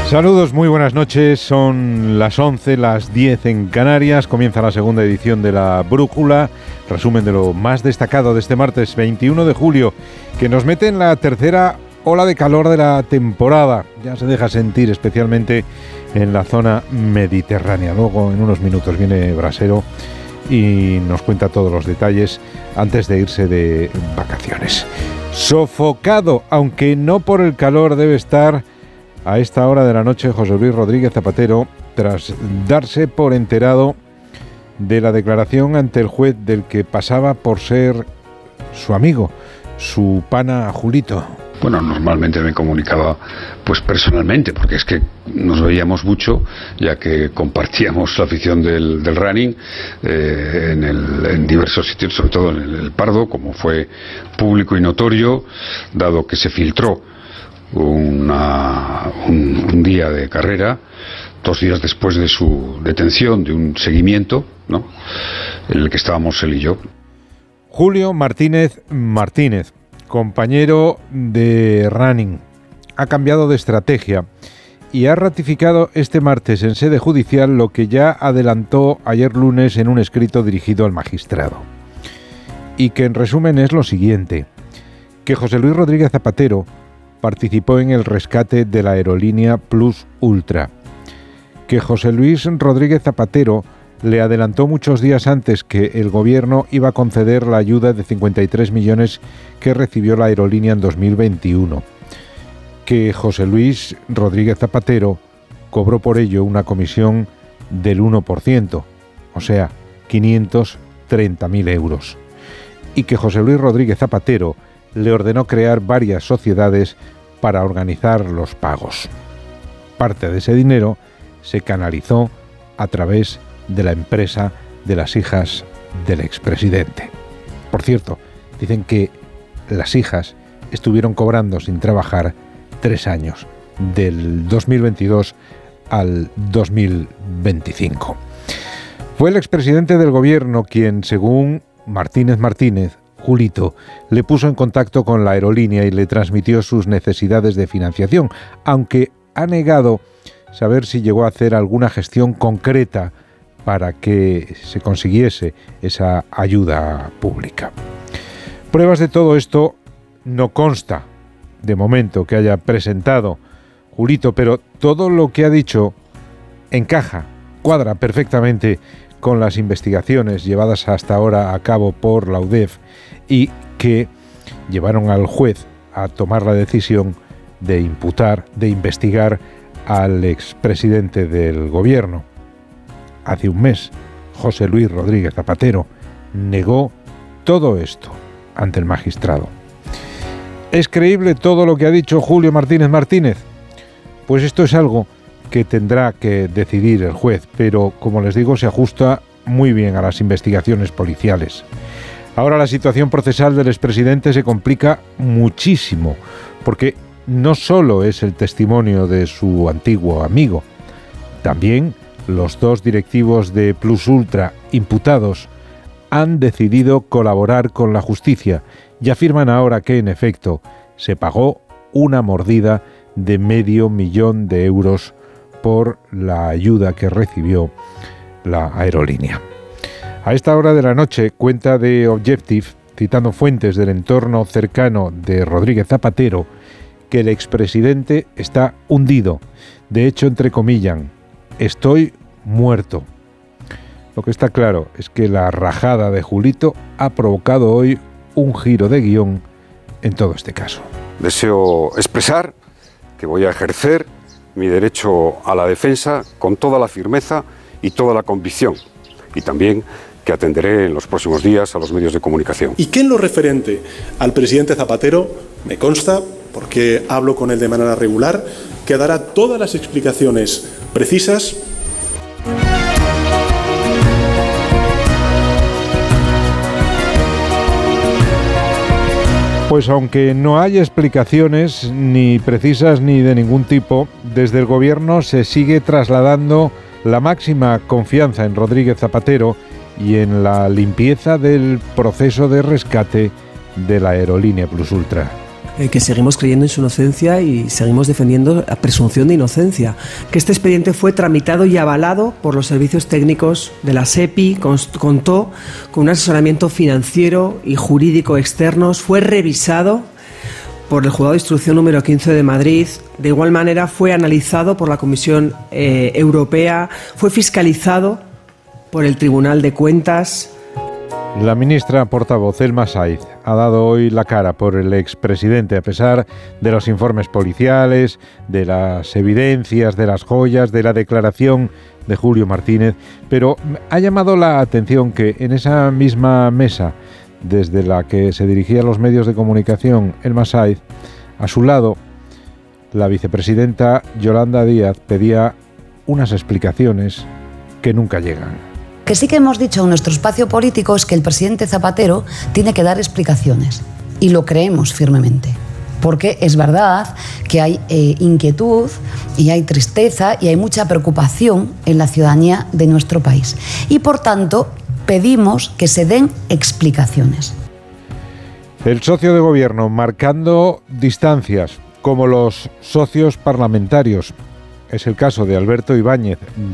Saludos, muy buenas noches. Son las 11, las 10 en Canarias. Comienza la segunda edición de La Brújula. Resumen de lo más destacado de este martes 21 de julio, que nos mete en la tercera ola de calor de la temporada. Ya se deja sentir, especialmente en la zona mediterránea. Luego, en unos minutos, viene Brasero y nos cuenta todos los detalles antes de irse de vacaciones. Sofocado, aunque no por el calor, debe estar a esta hora de la noche José Luis Rodríguez Zapatero, tras darse por enterado de la declaración ante el juez del que pasaba por ser su amigo, su pana Julito. Bueno, normalmente me comunicaba pues personalmente, porque es que nos veíamos mucho, ya que compartíamos la afición del running en diversos sitios, sobre todo en el Pardo, como fue público y notorio, dado que se filtró un día de carrera, 2 días después de su detención, de un seguimiento, ¿no?, en el que estábamos él y yo. Julio Martínez, compañero de running, ha cambiado de estrategia y ha ratificado este martes en sede judicial lo que ya adelantó ayer lunes en un escrito dirigido al magistrado. Y que en resumen es lo siguiente: que José Luis Rodríguez Zapatero participó en el rescate de la aerolínea Plus Ultra, que José Luis Rodríguez Zapatero le adelantó muchos días antes que el gobierno iba a conceder la ayuda de 53 millones que recibió la aerolínea en 2021, que José Luis Rodríguez Zapatero cobró por ello una comisión del 1%, o sea, 530.000 euros, y que José Luis Rodríguez Zapatero le ordenó crear varias sociedades para organizar los pagos. Parte de ese dinero se canalizó a través de la empresa de las hijas del expresidente. Por cierto, dicen que las hijas estuvieron cobrando sin trabajar 3 años, del 2022 al 2025. Fue el expresidente del gobierno quien, según Martínez, Julito, le puso en contacto con la aerolínea y le transmitió sus necesidades de financiación, aunque ha negado saber si llegó a hacer alguna gestión concreta para que se consiguiese esa ayuda pública. Pruebas de todo esto no consta, de momento, que haya presentado Julito, pero todo lo que ha dicho cuadra perfectamente con las investigaciones llevadas hasta ahora a cabo por la UDEF y que llevaron al juez a tomar la decisión de investigar al expresidente del gobierno. Hace un mes, José Luis Rodríguez Zapatero negó todo esto ante el magistrado. ¿Es creíble todo lo que ha dicho Julio Martínez? Pues esto es algo que tendrá que decidir el juez, pero, como les digo, se ajusta muy bien a las investigaciones policiales. Ahora la situación procesal del expresidente se complica muchísimo, porque no solo es el testimonio de su antiguo amigo, también los 2 directivos de Plus Ultra imputados han decidido colaborar con la justicia y afirman ahora que, en efecto, se pagó una mordida de $500.000 de euros por la ayuda que recibió la aerolínea. A esta hora de la noche, cuenta The Objective, citando fuentes del entorno cercano de Rodríguez Zapatero, que el expresidente está hundido. De hecho, entrecomillan: estoy muerto. Lo que está claro es que la rajada de Julito ha provocado hoy un giro de guión en todo este caso. Deseo expresar que voy a ejercer mi derecho a la defensa con toda la firmeza y toda la convicción, y también que atenderé en los próximos días a los medios de comunicación. Y que en lo referente al presidente Zapatero, me consta, porque hablo con él de manera regular, que dará todas las explicaciones precisas. Pues aunque no hay explicaciones ni precisas ni de ningún tipo, desde el gobierno se sigue trasladando la máxima confianza en Rodríguez Zapatero y en la limpieza del proceso de rescate de la aerolínea Plus Ultra. que seguimos creyendo en su inocencia y seguimos defendiendo la presunción de inocencia. Que este expediente fue tramitado y avalado por los servicios técnicos de la SEPI, contó con un asesoramiento financiero y jurídico externos, fue revisado por el Juzgado de Instrucción número 15 de Madrid, de igual manera fue analizado por la Comisión Europea, fue fiscalizado por el Tribunal de Cuentas. La ministra portavoz Elma Saiz ha dado hoy la cara por el expresidente, a pesar de los informes policiales, de las evidencias, de las joyas, de la declaración de Julio Martínez, pero ha llamado la atención que en esa misma mesa desde la que se dirigía a los medios de comunicación Elma Saiz, a su lado la vicepresidenta Yolanda Díaz pedía unas explicaciones que nunca llegan. Que sí que hemos dicho en nuestro espacio político es que el presidente Zapatero tiene que dar explicaciones, y lo creemos firmemente, porque es verdad que hay inquietud y hay tristeza y hay mucha preocupación en la ciudadanía de nuestro país, y por tanto pedimos que se den explicaciones. El socio de gobierno marcando distancias, como los socios parlamentarios. Es el caso de Alberto Ibáñez,